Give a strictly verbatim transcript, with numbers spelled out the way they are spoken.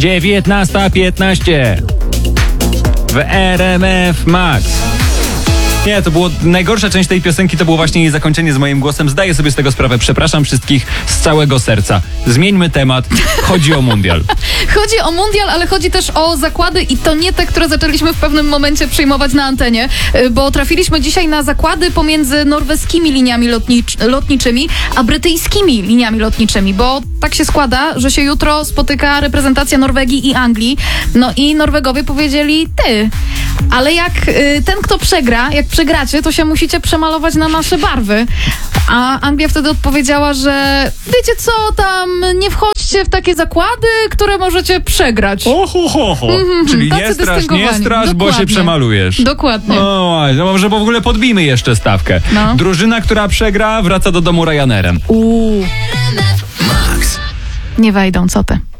dziewiętnasta piętnaście w R M F Max. Nie, to było najgorsza część tej piosenki, to było właśnie jej zakończenie z moim głosem. Zdaję sobie z tego sprawę. Przepraszam wszystkich z całego serca. Zmieńmy temat. Chodzi o mundial. Chodzi o mundial, ale chodzi też o zakłady i to nie te, które zaczęliśmy w pewnym momencie przyjmować na antenie, bo trafiliśmy dzisiaj na zakłady pomiędzy norweskimi liniami lotnicz- lotniczymi, a brytyjskimi liniami lotniczymi, bo tak się składa, że się jutro spotyka reprezentacja Norwegii i Anglii. No i Norwegowie powiedzieli ty, ale jak y, ten, kto przegra, jak przegracie, to się musicie przemalować na nasze barwy. A Anglia wtedy odpowiedziała, że wiecie co, tam nie wchodźcie w takie zakłady, które możecie przegrać. Oho, ho, ho. Mm-hmm, Czyli nie strasz, nie strasz, bo się przemalujesz. Dokładnie. No, może w ogóle podbijmy jeszcze stawkę. No. Drużyna, która przegra, wraca do domu Ryanerem. Uuu. Nie wejdą, co ty?